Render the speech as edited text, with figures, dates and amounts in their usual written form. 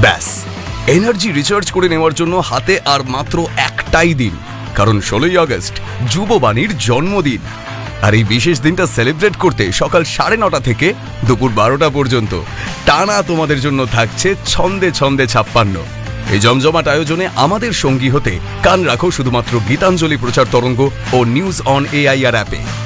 ব্যাস, energy recharge করে নেওয়ার জন্য হাতে আর মাত্র একটাই দিন, কারণ 16ই আগস্ট যুববাণীর জন্মদিন। আর এই বিশেষ দিনটা সেলিব্রেট করতে সকাল 9:30 থেকে দুপুর 12টা পর্যন্ত টানা তোমাদের জন্য থাকছে ছন্দে ছন্দে 56। এই জমজমাট আয়োজনে আমাদের সঙ্গী হতে কান রাখো শুধুমাত্র গীতাঞ্জলি প্রচার তরঙ্গ ও নিউজ অন এআইআর অ্যাপে।